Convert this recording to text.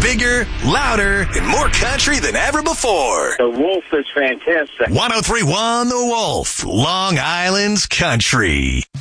bigger, louder, and more country than ever before. The Wolf is fantastic. 103.1 The Wolf, Long Island's country.